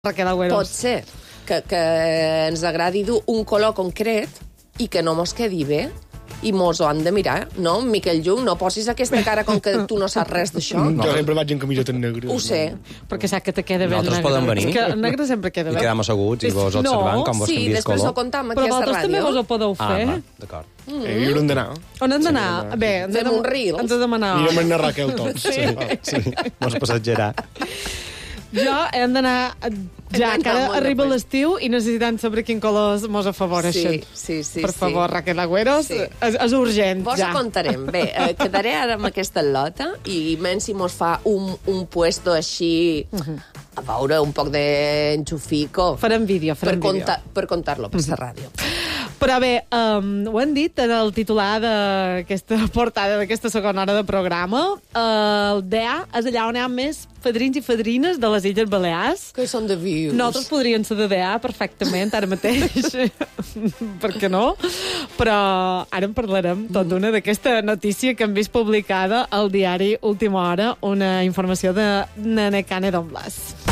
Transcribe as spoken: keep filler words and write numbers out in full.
Raquel Agüeros. Pot ser que, que ens agradi dur un color concret i que no mos quedi bé i mos ho han de mirar, no? Miquel Lluc, no posis aquesta cara com que tu no saps res d'això. No. Jo sempre vaig en camisetes negres. Ho sé. Perquè sap que te queda bé el Nosaltres negre. podem venir. És que el negre sempre queda I bé. quedam asseguts i vos observant com vos Sí, canvies després color. ho contam Però aquí a vosaltres la també vos ràdio. ho podeu Ah, fer. va, d'acord. Mm. Eh, I on hem d'anar? On hem d'anar? Sí, Bé, hem Fem d'anar- un Reels. Hem de demanar. Anirem a anar a Raquel tots. Sí. Sí, mos passatgerà. Jo hem d'anar... Ja, Hem que ara d'anar molt arriba de l'estiu i necessitem saber quin colors mos afavoreixen. Sí, sí, sí. Per sí. favor, Raquel Agüeros, Sí. és, és urgent, Vos ja. ho contarem. Bé, eh, quedaré ara amb aquesta lota i menys si mos fa un, un puesto així, a veure, un poc d'enxufico. Farem vídeo, Per, farem vídeo. contar, per contar-lo per la ràdio. Però bé, um, ho hem dit en el titular d'aquesta portada d'aquesta segona hora de programa. Uh, el D E A és allà on hi ha més fadrins i fadrines de les Illes Balears. Que són de vius. Nosaltres podríem ser de D E A perfectament, ara mateix. Per què no? Però ara en parlarem tot d'una d'aquesta notícia que hem vist publicada al diari Última Hora, una informació de Nene Cane Don Blas.